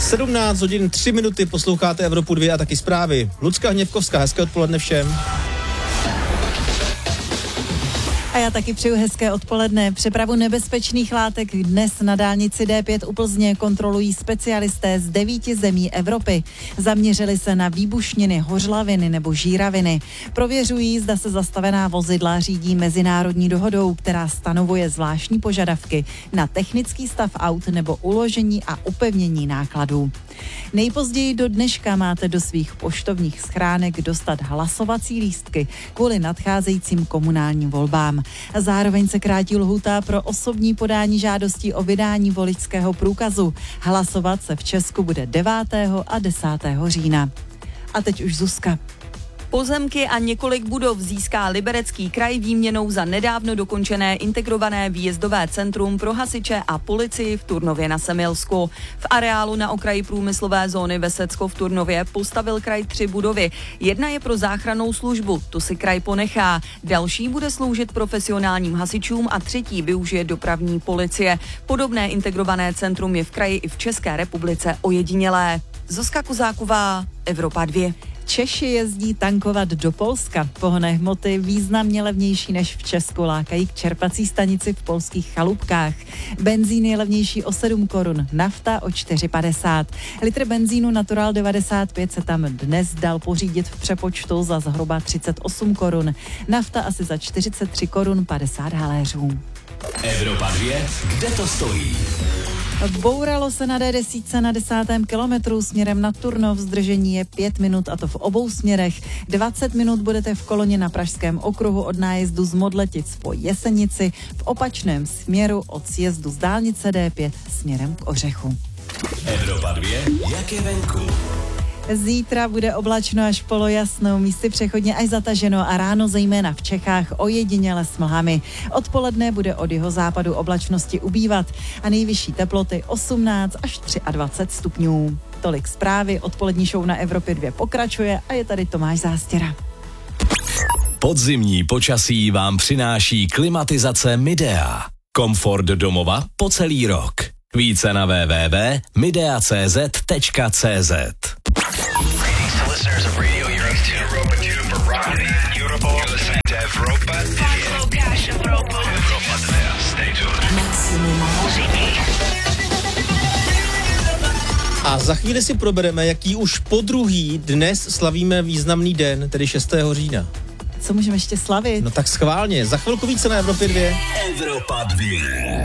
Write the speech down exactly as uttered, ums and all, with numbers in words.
sedmnáct hodin tři minuty, posloucháte Evropu dva a taky zprávy. Lucka Hněvkovská, hezké odpoledne všem. A já taky přeju hezké odpoledne. Přepravu nebezpečných látek dnes na dálnici D pět u Plzně kontrolují specialisté z devíti zemí Evropy. Zaměřili se na výbušniny, hořlaviny nebo žíraviny. Prověřují, zda se zastavená vozidla řídí mezinárodní dohodou, která stanovuje zvláštní požadavky na technický stav aut nebo uložení a upevnění nákladů. Nejpozději do dneška máte do svých poštovních schránek dostat hlasovací lístky kvůli nadcházejícím komunálním volbám. Zároveň se krátí lhůta pro osobní podání žádostí o vydání voličského průkazu. Hlasovat se v Česku bude devátého a desátého října. A teď už Zuzka. Pozemky a několik budov získá Liberecký kraj výměnou za nedávno dokončené integrované výjezdové centrum pro hasiče a policii v Turnově na Semilsku. V areálu na okraji průmyslové zóny Vesecko v Turnově postavil kraj tři budovy. Jedna je pro záchrannou službu, tu si kraj ponechá. Další bude sloužit profesionálním hasičům a třetí využije dopravní policie. Podobné integrované centrum je v kraji i v České republice ojedinělé. Zuzka Kuzáková, Evropa dva. Češi jezdí tankovat do Polska. Pohonné hmoty významně levnější než v Česku lákají k čerpací stanici v polských chalupkách. Benzín je levnější o sedm korun, nafta o čtyři padesát. Litr benzínu Natural devadesát pět se tam dnes dal pořídit v přepočtu za zhruba třicet osm korun. Nafta asi za čtyřicet tři korun padesát haléřů. Evropa dva, kde to stojí? Bouralo se na D deset na desátém kilometru směrem na Turnov, zdržení je pět minut a to v obou směrech. dvacet minut budete v koloně na Pražském okruhu od nájezdu z Modletic po Jesenici, v opačném směru od sjezdu z dálnice D pět směrem k Ořechu. Evropa dva, jak je venku? Zítra bude oblačno až polojasno, místy přechodně až zataženo a ráno zejména v Čechách ojediněle s mlhami. Odpoledne bude od jihozápadu oblačnosti ubývat a nejvyšší teploty osmnáct až dvacet tři stupňů. Tolik zprávy, odpolední show na Evropě dva pokračuje a je tady Tomáš Zástěra. Podzimní počasí vám přináší klimatizace Midea. Komfort domova po celý rok. Více na w w w tečka midea tečka c z tečka c z. A za chvíli si probereme, jaký už podruhý dnes slavíme významný den, tedy šestého října. Co můžeme ještě slavit? No tak schválně, za chvilku více na Evropě dva. Evropa dva.